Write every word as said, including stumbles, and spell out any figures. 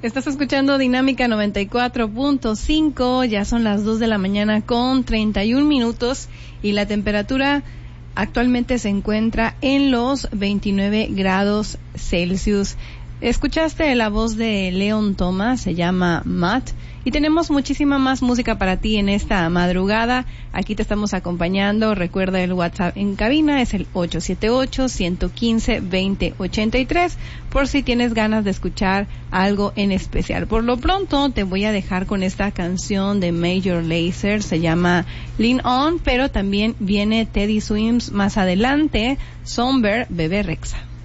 Estás escuchando Dinámica noventa y cuatro punto cinco, ya son las dos de la mañana con treinta y un minutos y la temperatura actualmente se encuentra en los veintinueve grados Celsius. Escuchaste la voz de Leon Thomas, se llama Matt, y tenemos muchísima más música para ti en esta madrugada. Aquí te estamos acompañando. Recuerda el WhatsApp en cabina, es el ocho siete ocho, uno uno cinco, dos cero ocho tres, por si tienes ganas de escuchar algo en especial. Por lo pronto te voy a dejar con esta canción de Major Lazer, se llama Lean On, pero también viene Teddy Swims más adelante, Somber, Bebé Rexha.